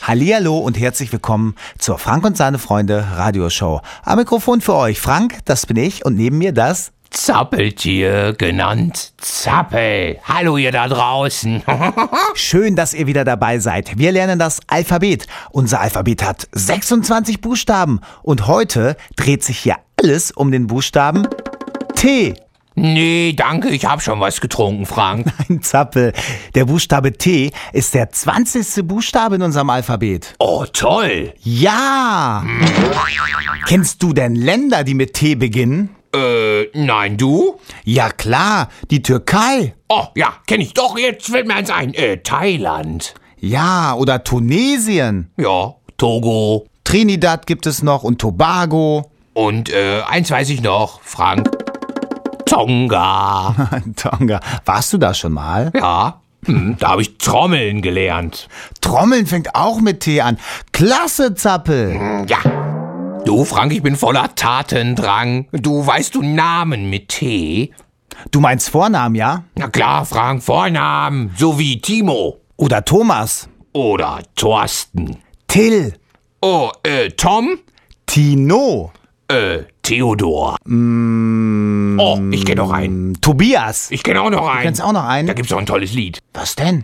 Hallihallo und herzlich willkommen zur Frank und seine Freunde Radioshow. Am Mikrofon für euch Frank, das bin ich, und neben mir das Zappeltier, genannt Zappel. Hallo ihr da draußen. Schön, dass ihr wieder dabei seid. Wir lernen das Alphabet. Unser Alphabet hat 26 Buchstaben und heute dreht sich hier alles um den Buchstaben T. Nee, danke, ich hab schon was getrunken, Frank. Nein, Zappel. Der Buchstabe T ist der 20. Buchstabe in unserem Alphabet. Oh, toll. Ja! Kennst du denn Länder, die mit T beginnen? Nein, du? Ja klar, die Türkei. Oh, ja, kenn ich doch, jetzt fällt mir eins ein. Thailand. Ja, oder Tunesien. Ja, Togo. Trinidad gibt es noch und Tobago. Und, eins weiß ich noch, Frank. Tonga. Tonga. Warst du da schon mal? Ja, da habe ich Trommeln gelernt. Trommeln fängt auch mit T an. Klasse, Zappel. Ja. Du, Frank, ich bin voller Tatendrang. Weißt du Namen mit T? Du meinst Vornamen, ja? Na klar, Frank, Vornamen. So wie Timo. Oder Thomas. Oder Thorsten. Till. Oh, Tom? Tino. Theodor. Oh, ich kenne noch einen. Tobias. Ich kenne auch noch einen. Du kennst auch noch einen? Da gibt's auch ein tolles Lied. Was denn?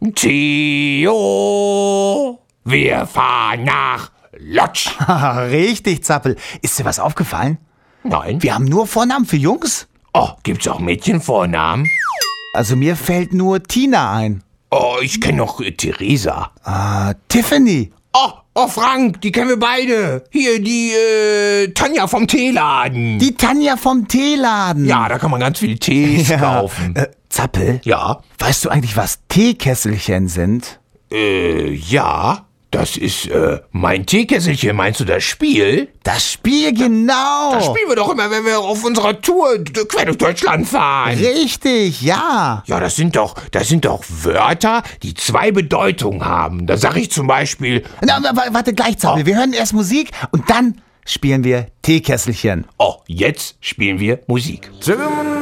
Theo, wir fahren nach Lodz. Richtig, Zappel. Ist dir was aufgefallen? Nein. Wir haben nur Vornamen für Jungs. Oh, gibt's auch Mädchenvornamen? Also mir fällt nur Tina ein. Oh, ich kenne noch Theresa. Tiffany. Oh, Frank, die kennen wir beide. Hier, die Tanja vom Teeladen. Die Tanja vom Teeladen. Ja, da kann man ganz viele Tees kaufen. Zappel? Ja? Weißt du eigentlich, was Teekesselchen sind? Ja. Das ist, mein Teekesselchen. Meinst du das Spiel? Das Spiel, genau. Das spielen wir doch immer, wenn wir auf unserer Tour quer durch Deutschland fahren. Richtig, ja. Ja, das sind doch Wörter, die zwei Bedeutungen haben. Da sag ich zum Beispiel... Na, warte, gleich, Zappel. Wir hören erst Musik und dann spielen wir Teekesselchen. Oh, jetzt spielen wir Musik.